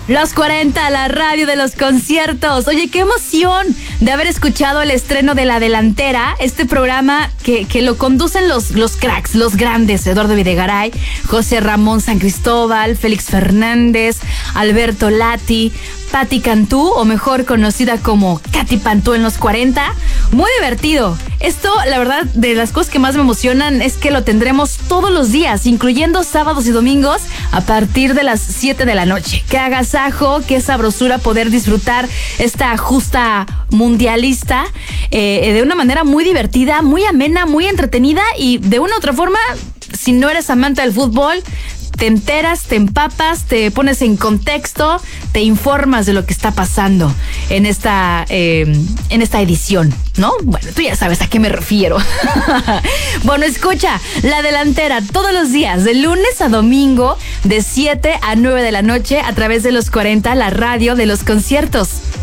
Los 40, la radio de los conciertos. Oye, qué emoción de haber escuchado el estreno de La Delantera, este programa que lo conducen los cracks, los grandes, Eduardo Videgaray, José Ramón San Cristóbal, Félix Fernández, Alberto Lati, Patti Cantú, o mejor conocida como Katy Pantú en los 40. Muy divertido. Esto, la verdad, de las cosas que más me emocionan es que lo tendremos todos los días, incluyendo sábados y domingos, a partir de las 7 de la noche. Qué agasajo, qué sabrosura poder disfrutar esta justa mundialista de una manera muy divertida, muy amena, muy entretenida y de una u otra forma, si no eres amante del fútbol, te enteras, te empapas, te pones en contexto, te informas de lo que está pasando en esta edición, ¿no? Bueno, tú ya sabes a qué me refiero. Bueno, escucha, La Delantera todos los días, de lunes a domingo, de 7 a 9 de la noche, a través de los 40, la radio de los conciertos.